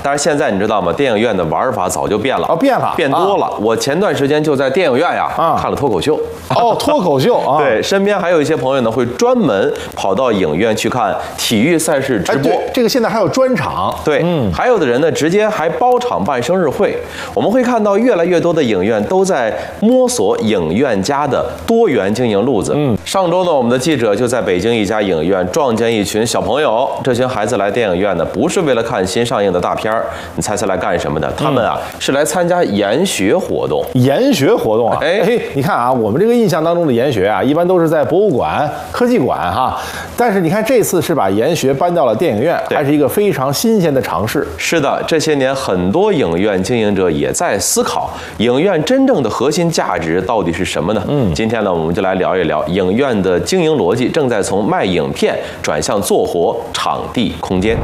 但是现在你知道吗？电影院的玩法早就变了，变多了。我前段时间就在电影院呀看了脱口秀。 脱口秀啊！ 对，身边还有一些朋友呢，会专门跑到影院去看体育赛事直播。 这个现在还有专场。 对，还有的人呢，直接还包场办生日会。我们会看到越来越多的影院都在摸索影院家的多元经营路子。上周呢，我们的记者就在北京一家影院撞见一群小朋友。这群孩子来电影院呢，不是为了看新上映的大片儿，你猜来干什么的？他们啊是来参加研学活动。 研学活动啊！你看啊，我们这个印象当中的研学啊，一般都是在博物馆、科技馆哈。但是你看这次是把研学搬到了电影院，还是一个非常新鲜的尝试。 是的，这些年很多影院经营者也在思考，影院真正的核心价值到底是什么呢？今天呢，我们就来聊一聊影院的经营逻辑正在从卖影片转向做活场地空间。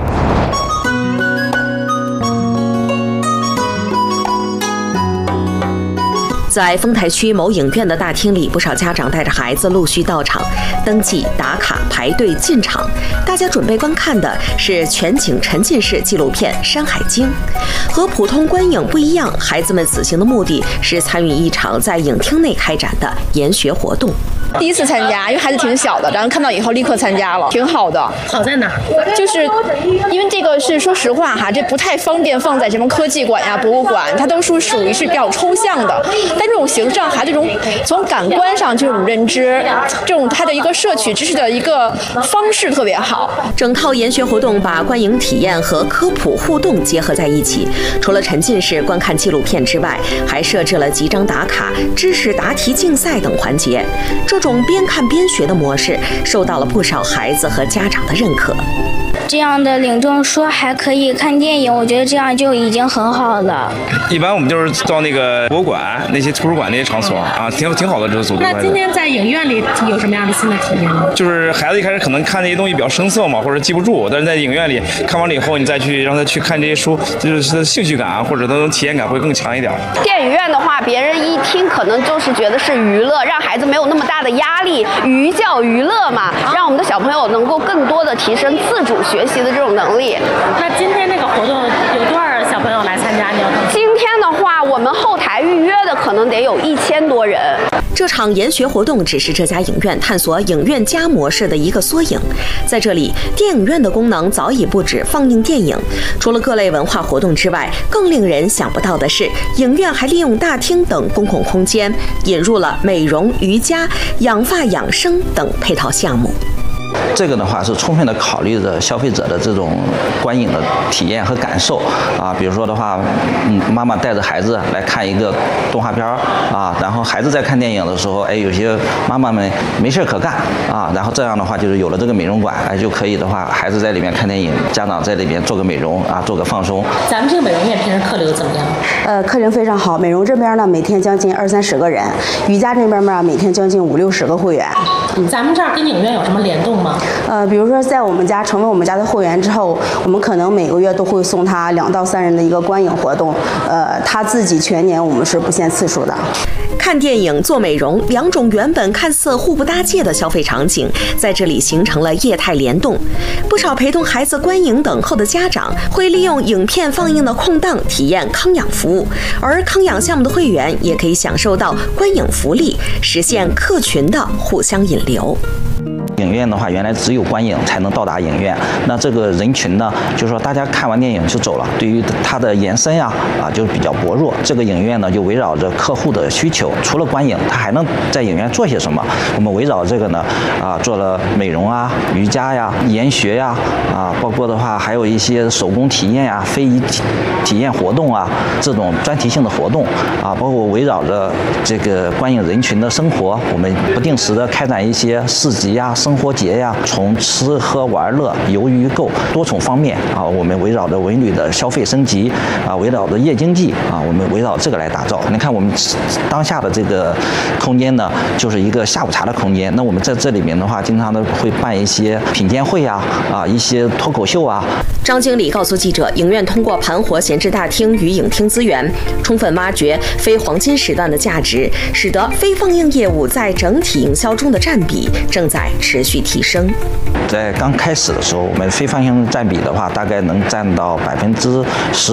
在丰台区某影院的大厅里，不少家长带着孩子陆续到场，登记、打卡、排队进场。大家准备观看的是全景沉浸式纪录片《山海经》。和普通观影不一样，孩子们此行的目的是参与一场在影厅内开展的研学活动。 第一次参加，因为孩子挺小的，然后看到以后立刻参加了，挺好的。 好在哪？ 就是因为这个是说实话哈，这不太方便放在什么科技馆呀、博物馆，它都属于是比较抽象的。但这种形式让孩子这种从感官上这种认知，这种他的一个摄取知识的一个方式特别好。 整套研学活动把观影体验和科普互动结合在一起，除了沉浸式观看纪录片之外，还设置了集章打卡、知识答题竞赛等环节。这种边看边学的模式受到了不少孩子和家长的认可。 这样的领证说还可以看电影，我觉得这样就已经很好了。 一般我们就是到那个博物馆、那些图书馆那些场所啊，挺好的这个组织。 那今天在影院里有什么样的新的体验呢？ 就是孩子一开始可能看这些东西比较生涩嘛，或者记不住，但是在影院里看完了以后，你再去让他去看这些书，就是兴趣感或者那种体验感会更强一点。 电影院的话，别人一听可能就是觉得是娱乐，让孩子没有那么大的压力，寓教于乐嘛，让我们的小朋友能够更多的提升自主学习的这种能力。 那今天这个活动有多少小朋友来参加呢？ 今天的话，我们后台预约的可能得有1000多人。 这场研学活动只是这家影院探索影院加模式的一个缩影。在这里，电影院的功能早已不止放映电影，除了各类文化活动之外，更令人想不到的是，影院还利用大厅等公共空间，引入了美容、瑜伽、养发养生等配套项目。 这个的话是充分的考虑着消费者的这种观影的体验和感受啊，比如说的话，妈妈带着孩子来看一个动画片啊，然后孩子在看电影的时候，有些妈妈们没事可干啊，然后这样的话就是有了这个美容馆，就可以的话，孩子在里面看电影，家长在里边做个美容啊，做个放松。 咱们这个美容院平时客流怎么样？ 客人非常好，美容这边呢每天将近20-30个人，瑜伽这边呢每天将近50-60个会员。 咱们这儿跟影院有什么联动吗？ 比如说在我们家成为我们家的会员之后，我们可能每个月都会送他2到3人的一个观影活动，他自己全年我们是不限次数的。 看电影、做美容2种原本看似互不搭界的消费场景，在这里形成了业态联动。不少陪同孩子观影等候的家长会利用影片放映的空档体验康养服务，而康养项目的会员也可以享受到观影福利，实现客群的互相引流。 影院的话，原来只有观影才能到达影院，那这个人群呢，就是说大家看完电影就走了，对于它的延伸就比较薄弱。这个影院呢，就围绕着客户的需求，除了观影，它还能在影院做些什么？我们围绕这个呢，做了美容瑜伽研学包括的话还有一些手工体验非遗体验活动这种专题性的活动包括围绕着这个观影人群的生活，我们不定时的开展一些市集生活节从吃喝玩乐、游娱购多重方面我们围绕着文旅的消费升级围绕着夜经济我们围绕这个来打造。你看我们当下的这个空间呢，就是一个下午茶的空间。那我们在这里面的话，经常的会办一些品鉴会一些脱口秀张经理告诉记者，影院通过盘活闲置大厅与影厅资源，充分挖掘非黄金时段的价值，使得非放映业务在整体营销中的占比正在持续提升。 在刚开始的时候，我们非放映占比的话，大概能占到10%。